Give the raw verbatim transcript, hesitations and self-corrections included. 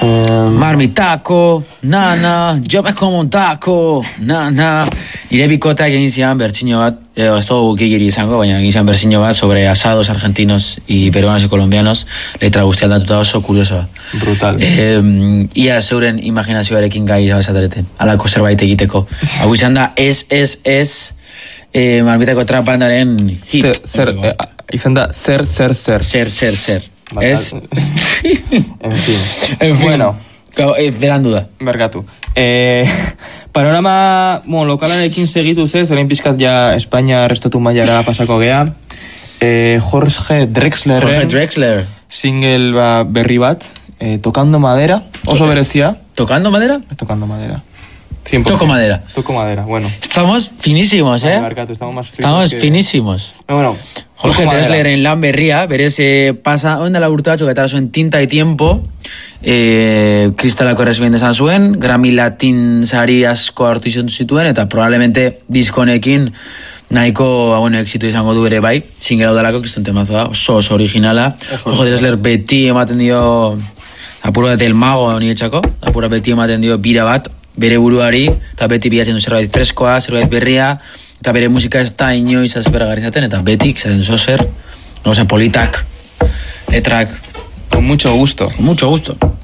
Um... Marmitako, nana, yo me como un taco, nana. Nire bikoteak egin zian bertsino bat, eh, ez dugu gigiri izango, baina egin zian bertsino bat sobre asados argentinos y peruanos y colombianos, letra guzti aldatuta oso kuriosoa. Brutal. Eh, ia zeuren imaginazioarekin gai zabazaterete, alako zerbait egiteko. Hau izan da, ez, ez, ez, eh, Marmitako trapandaren hit. Zer, zer, eh, izan da, zer, zer, zer. Zer, zer, zer. Bata, Ez? En fin. En fin. Bueno. Eh, berandu da. Berkatu. Eh, panorama, bueno, lokalarekin segitu ze, zerain pizkat ja Espainia restatu mailara pasako gea. Eh, Jorge Drexler. Jorge Drexler. Single ba, berri bat, eh, Tocando Madera, oso berezia. ¿Tocando madera? Tocando Madera. cien por ciento. Toco madera. Toco madera, bueno. Estamos finísimos, ¿eh? Berkatu, estamos más Estamos que... finísimos. Bueno, Jorge Drexler en lan berria, berez eh, pasa, onda la urte batzuk eta zuen Tinta y Tiempo, eh, kristalako errezibien esan zuen, Grammy Latin sari asko hartu izan zituen, eta probablemente diskonekin nahiko, bueno, exito izango du ere bai, single hau dalako, kriston temazo da, oso oso originala. Jorge Drexler beti ematen dio, apuro bat el mago honi etxako, apuro beti ematen dio bira bat, bere buruari, eta beti bilatzen du zerbait freskoa, zerbait berria, eta bere musika ez da inoiz azperagarri zaten, eta betik, zaten zo zer, no sé, politak, letrak. Con mucho gusto. Con mucho gusto.